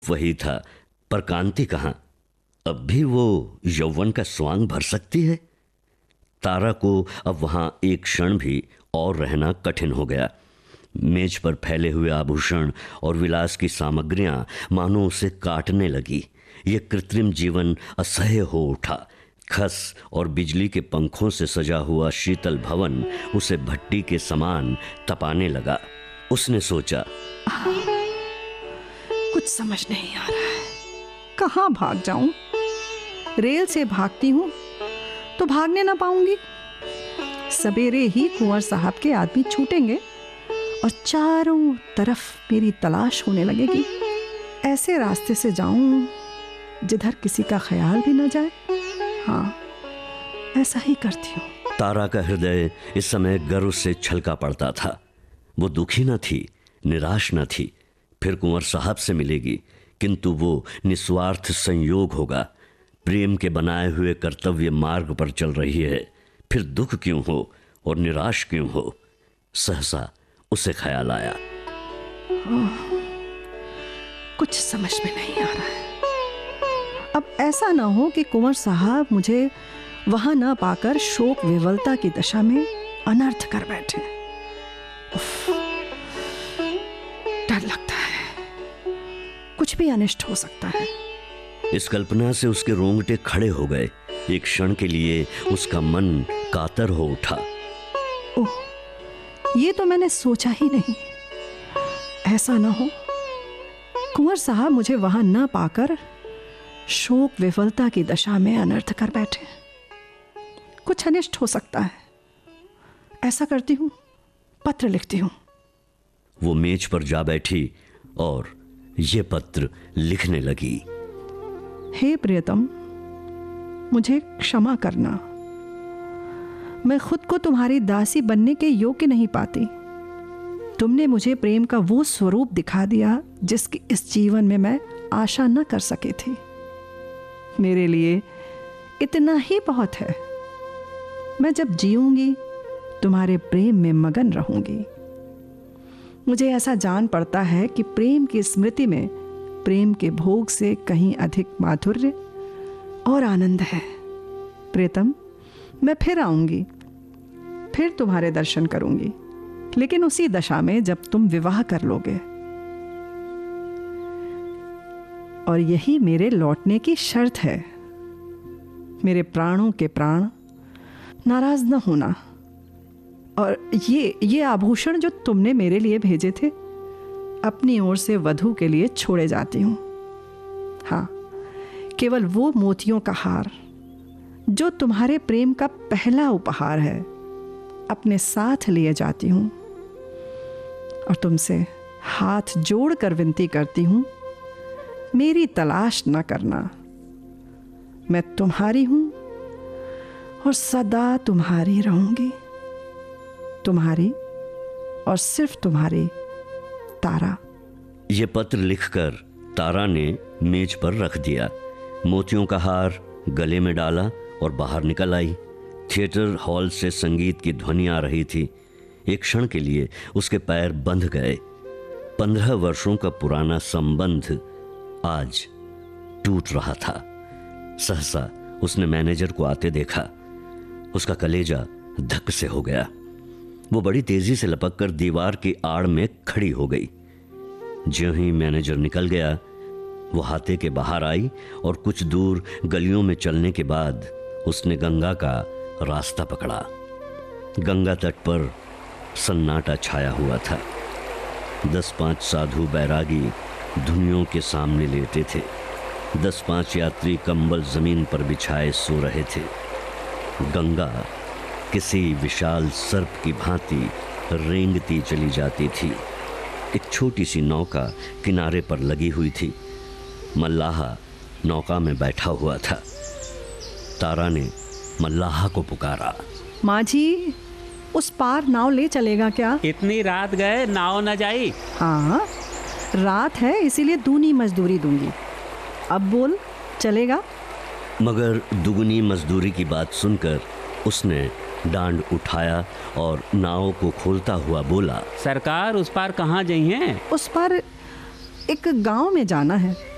वही था, पर कांति कहाँ? अब भी वो यौवन का स्वांग भर सकती है? तारा को अब वहां एक क्षण भी और रहना कठिन हो गया। मेज पर फैले हुए आभूषण और विलास की सामग्रियां मानो उसे काटने लगी। ये कृत्रिम जीवन असह्य हो उठा। खस और बिजली के पंखों से सजा हुआ शीतल भवन उसे भट्टी के समान तपाने लगा। उसने सोचा, कुछ समझ नहीं आ रहा है, कहाँ भाग जाऊं? रेल से भागती हूं तो भागने ना पाऊंगी। सवेरे ही कुंवर साहब के आदमी छूटेंगे और चारों तरफ मेरी तलाश होने लगेगी। ऐसे रास्ते से जाऊं जिधर किसी का ख्याल भी न जाए। हाँ, ऐसा ही करती हूँ। तारा का हृदय इस समय गर्व से छलका पड़ता था। वो दुखी न थी, निराश न थी। फिर कुंवर साहब से मिलेगी, किंतु वो निस्वार्थ संयोग होगा। प्रेम के बनाए हुए कर्तव्य मार्ग पर चल रही है, फिर दुख क्यों हो और निराश क्यों हो? सहसा उसे ख्याल आया, कुछ समझ में नहीं आ रहा है। अब ऐसा ना हो कि कुंवर साहब मुझे वहां ना पाकर शोक विवलता की दशा में अनर्थ कर बैठे। डर लगता है, कुछ भी अनिष्ट हो सकता है। इस कल्पना से उसके रोंगटे खड़े हो गए। एक क्षण के लिए उसका मन कातर हो उठा। ओह, ये तो मैंने सोचा ही नहीं। ऐसा ना हो कुंवर साहब मुझे वहां न पाकर शोक विफलता की दशा में अनर्थ कर बैठे। कुछ अनिष्ट हो सकता है। ऐसा करती हूं, पत्र लिखती हूं। वो मेज पर जा बैठी और ये पत्र लिखने लगी। हे प्रियतम, मुझे क्षमा करना। मैं खुद को तुम्हारी दासी बनने के योग्य नहीं पाती। तुमने मुझे प्रेम का वो स्वरूप दिखा दिया जिसकी इस जीवन में मैं आशा न कर सकी थी। मेरे लिए इतना ही बहुत है। मैं जब जीऊंगी तुम्हारे प्रेम में मगन रहूंगी। मुझे ऐसा जान पड़ता है कि प्रेम की स्मृति में प्रेम के भोग से कहीं अधिक माधुर्य और आनंद है। प्रियतम, मैं फिर आऊंगी, फिर तुम्हारे दर्शन करूंगी, लेकिन उसी दशा में जब तुम विवाह कर लोगे। और यही मेरे लौटने की शर्त है। मेरे प्राणों के प्राण, नाराज न होना। और ये आभूषण जो तुमने मेरे लिए भेजे थे, अपनी ओर से वधू के लिए छोड़े जाती हूं। हाँ, केवल वो मोतियों का हार जो तुम्हारे प्रेम का पहला उपहार है, अपने साथ लिए जाती हूं। और तुमसे हाथ जोड़कर विनती करती हूं, मेरी तलाश न करना। मैं तुम्हारी हूं और सदा तुम्हारी रहूंगी। तुम्हारी और सिर्फ तुम्हारी, तारा। ये पत्र लिखकर तारा ने मेज पर रख दिया। मोतियों का हार गले में डाला और बाहर निकल आई। थिएटर हॉल से संगीत की ध्वनि आ रही थी। एक क्षण के लिए उसके पैर बंध गए। 15 वर्षों का पुराना संबंध आज टूट रहा था। सहसा उसने मैनेजर को आते देखा। उसका कलेजा धक से हो गया। वो बड़ी तेजी से लपककर दीवार की आड़ में खड़ी हो गई। ज्यों ही मैनेजर निकल गया, वो हाथे के बाहर आई और कुछ दूर गलियों में चलने के बाद उसने गंगा का रास्ता पकड़ा। गंगा तट पर सन्नाटा छाया हुआ था। 10-5 साधु बैरागी धुनियों के सामने लेटे थे। 10-5 यात्री कंबल जमीन पर बिछाए सो रहे थे। गंगा किसी विशाल सर्प की भांति रेंगती चली जाती थी। एक छोटी सी नौका किनारे पर लगी हुई थी। मल्लाहा नौका में बैठा हुआ था। तारा ने मल्लाहा को पुकारा, माझी, उस पार नाव ले चलेगा क्या? इतनी रात गए, नाव न जाई? हाँ, रात है, इसीलिए दूनी मजदूरी दूंगी। अब बोल, चलेगा? मगर दुगनी मजदूरी की बात सुनकर उसने डांड उठाया और नाव को खोलता हुआ बोला, सरकार, उस पार कहाँ जाई हैं? उस पार एक गांव में जाना है।